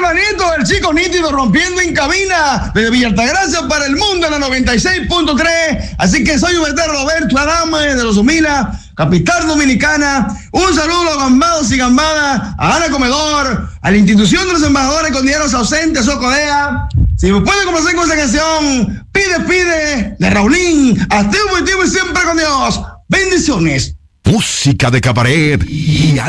Manito, el chico nítido rompiendo en cabina desde Villa Altagracia para el mundo en la 96.3. Así que soy Humberto Roberto Adame de Los Humila, capital dominicana. Un saludo a los gambados y gambadas, a Ana Comedor, a la institución de los embajadores con dineros ausentes, Socodea. Si me puede complacer con esa canción, pide, de Raulín, activo y siempre con Dios. Bendiciones. Música de cabaret y